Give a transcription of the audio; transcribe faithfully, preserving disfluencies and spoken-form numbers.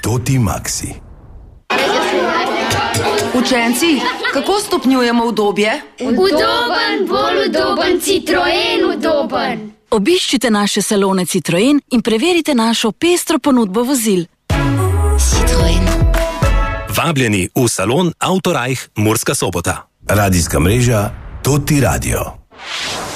Toti Maxi. Učenci, kako stopnjujemo udobje? Udoben, bolj udoben, Citroen udoben. Obiščite naše salone Citroen in preverite našo pestro ponudbo vozil. Citroen. Vabljeni v salon Autorajh Murska Sobota. Radijska mreža Toti Radio.